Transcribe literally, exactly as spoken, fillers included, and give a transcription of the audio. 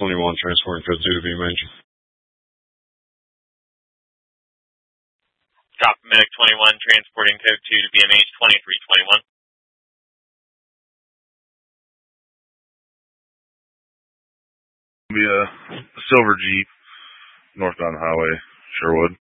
twenty-one, transporting code two to be mentioned. Copy, Medic twenty-one, transporting code two to B M H twenty-three twenty-one. Be a silver Jeep, northbound highway, Sherwood.